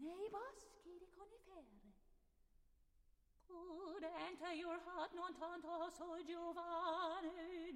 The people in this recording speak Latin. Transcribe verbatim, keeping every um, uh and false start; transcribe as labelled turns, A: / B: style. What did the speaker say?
A: nei boschi di conifere.
B: Prudente your heart non tanto so giovane